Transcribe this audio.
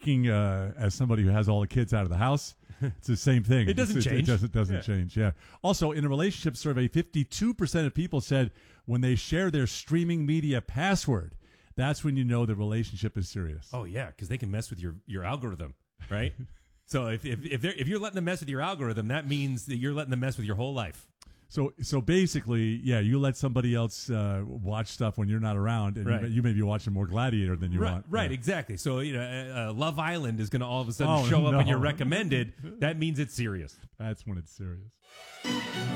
speaking as somebody who has all the kids out of the house, it's the same thing. It doesn't change. It doesn't change. Yeah. Also, in a relationship survey, 52% of people said when they share their streaming media password, that's when you know the relationship is serious. Oh yeah, because they can mess with your algorithm, right? So if you're letting them mess with your algorithm, that means that you're letting them mess with your whole life. So basically, yeah, you let somebody else watch stuff when you're not around, and Right. you may be watching more Gladiator than you Right, want. right, Yeah. exactly. So Love Island is going to all of a sudden show up in your recommended. That means it's serious. That's when it's serious.